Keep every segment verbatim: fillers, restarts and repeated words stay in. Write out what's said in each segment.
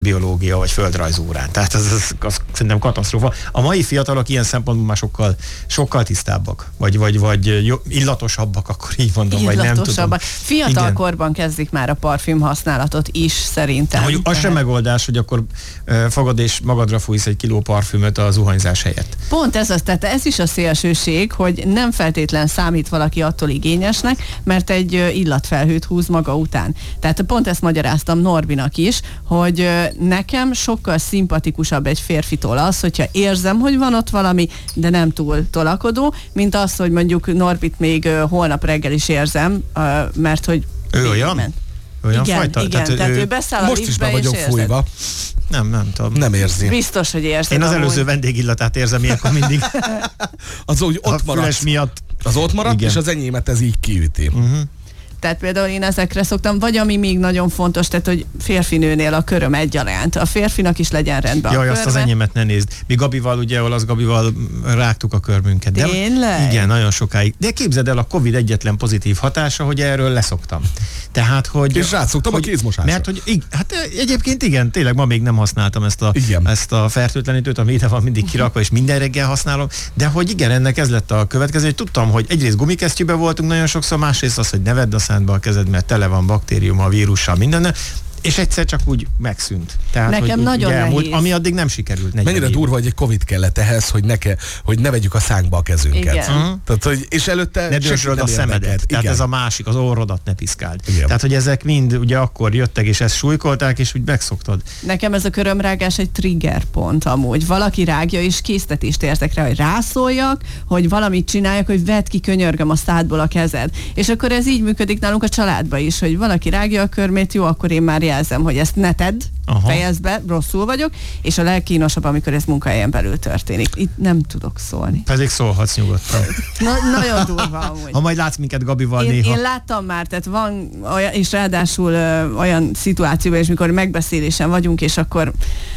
biológia vagy földrajzórán. Tehát az, az, az szerintem katasztrófa. A mai fiatalok ilyen szempontból már sokkal, sokkal tisztábbak, vagy, vagy, vagy jó, illatosabbak, akkor így mondom, vagy nem tudom. Fiatal igen. korban kezdik már a parfüm használatot is, szerintem. Hogy az sem megoldás, hogy akkor uh, fogod és magadra fújsz egy kiló parfümöt a zuhanyzás helyett. Pont ez az, tehát ez is a szélsőség, hogy nem feltétlen számít valaki attól igényesnek, mert egy uh, illatfelhőt húz maga után. Tehát pont ezt magyaráztam Norbinak is, hogy uh, nekem sokkal szimpatikusabb egy férfitól az, hogyha érzem, hogy van ott valami, de nem túl tolakodó, mint az, hogy mondjuk Norbit még uh, holnap reggel is érzem, uh, mert hogy ő olyan? Ment. Olyan igen, fajta? igen, tehát, tehát ő, ő beszáll a most is be vagyok fújva. Nem, nem tudom. Nem érzi. Biztos, hogy érzed. Én az amúgy. előző vendégillatát érzem ilyenkor mindig. Az úgy ott maradt. miatt. Az ott maradt, igen. És az enyémet ez így kiüti. Uh-huh. Tehát például én ezekre szoktam, vagy ami még nagyon fontos, tehát hogy férfinőnél a köröm egyaránt. A férfinak is legyen rendben Jaj, a azt körme. az enyémet ne nézd. Mi Gabival, ugye, olasz Gabival rágtuk a körmünket. De tényleg? Igen, nagyon sokáig. De képzeld el, a Covid egyetlen pozitív hatása, hogy erről leszoktam. Tehát, hogy... És rátszoktam a kézmosásra. Mert, hogy ig, hát egyébként igen, tényleg ma még nem használtam ezt a, ezt a fertőtlenítőt, ami ide van mindig kirakva, és minden reggel használom. De hogy igen, ennek ez lett a következő, hogy tudtam, hogy egyrészt gumikesztyűben voltunk nagyon sokszor, másrészt az, hogy ne vedd a szádba a kezed, mert tele van baktériuma, vírussal, minden, és egyszer csak úgy megszűnt. Tehát, nekem hogy nagyon elmúlt, nehéz. ami addig nem sikerült. Mennyire év. durva, hogy egy Covid kellett ehhez, hogy ne, ke, hogy ne vegyük a szánkba a kezünket. Igen. Uh-huh. Tehát, hogy, és előtte ne dörzsöld a szemedet. Tehát ez a másik, az orrodat ne piszkáld. Igen. Tehát, hogy ezek mind ugye akkor jöttek, és ezt súlykolták, és úgy megszoktad. Nekem ez a körömrágás egy trigger pont amúgy. Valaki rágja, és késztetést érzek rá, hogy rászóljak, hogy valamit csináljak, hogy vedd ki, könyörgöm a szádból a kezed. És akkor ez így működik nálunk a családban is, hogy valaki rágja a körmét, jó, akkor én már jelzem, hogy ezt ne tedd, fejezd be, rosszul vagyok, és a legkínosabb, amikor ez munkahelyen belül történik. Itt nem tudok szólni. Pedig szólhatsz nyugodtan. Na, nagyon durva amúgy. Ha majd látsz minket Gabival én, néha. én láttam már, tehát van olyan, és ráadásul ö, olyan szituációban is, mikor megbeszélésen vagyunk, és akkor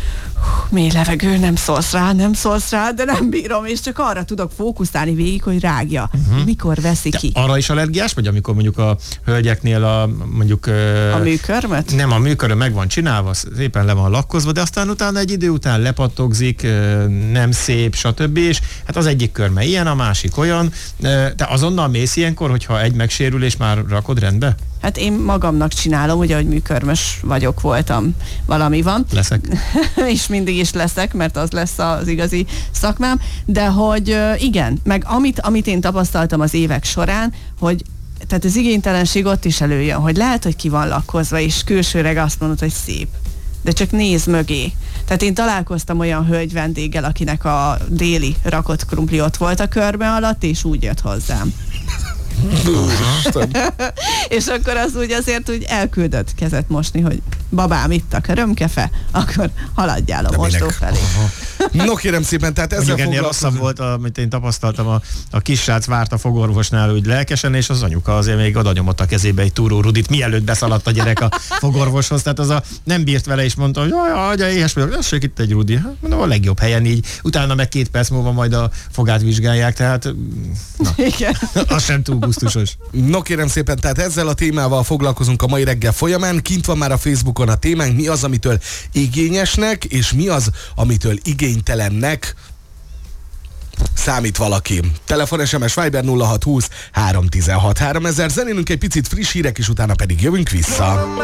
mély levegő, nem szólsz rá, nem szólsz rá, de nem bírom, és csak arra tudok fókuszálni végig, hogy rágja. Uh-huh. Mikor veszi Te ki? arra is allergiás vagy, amikor mondjuk a hölgyeknél a mondjuk... A műkörmöt? Nem, a műköröm meg van csinálva, szépen le van lakkozva, de aztán utána egy idő után lepattogzik, nem szép, stb. És hát az egyik körme ilyen, a másik olyan. Te azonnal mész ilyenkor, hogyha egy megsérül, és már rakod rendbe? Hát én magamnak csinálom, ugye, hogy műkörmös vagyok, voltam, valami van. Leszek. És mindig is leszek, mert az lesz az igazi szakmám. De hogy igen, meg amit, amit én tapasztaltam az évek során, hogy tehát az igénytelenség ott is előjön, hogy lehet, hogy ki van lakkozva, és külsőleg azt mondod, hogy szép. De csak néz mögé. Tehát én találkoztam olyan hölgy vendéggel, akinek a déli rakott krumpli ott volt a körbe alatt, és úgy jött hozzám. És akkor az úgy azért úgy elküldött kezet mosni, hogy babám, itt a körömkefe, akkor haladjál a de mosdó minek? felé. No kérem szépen, tehát ezzel ennél rosszabb volt, amit én tapasztaltam, a, a kisrác várt a fogorvosnál úgy lelkesen, és az anyuka azért még oda nyomott a kezébe egy túró rudit, mielőtt beszaladt a gyerek a fogorvoshoz, tehát az a nem bírt vele, és mondta, hogy jaj, agya, éhes vagyok, az itt egy rudi. Hát, mondom, a legjobb helyen így, utána meg két perc múlva majd a fogát vizsgálják, tehát na, igen. az sem túl gusztusos. No kérem szépen, tehát ezzel a témával foglalkozunk a mai reggel folyamán. Kint van már a Facebookon a témánk, mi az, amitől igényesnek, és mi az, amitől igénytelennek számít valaki. Telefon, es em es, Viber nulla hat húsz három tizenhat háromezer. Zenélünk egy picit friss hírek, és utána pedig jövünk vissza.